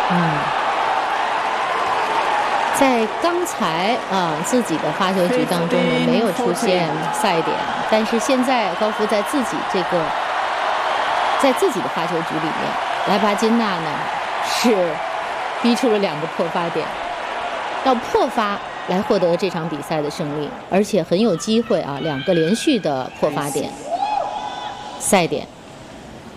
在刚才自己的发球局当中呢，没有出现赛点，但是现在高夫在自己的发球局里面，莱巴金纳呢是逼出了2个破发点，要破发来获得这场比赛的胜利，而且很有机会2个连续的破发点赛点。